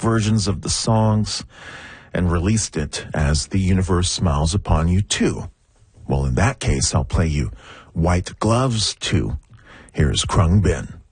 versions of the songs and released it as The Universe Smiles Upon You 2. Well, in that case, I'll play you White Gloves 2. Here's Krung Bin.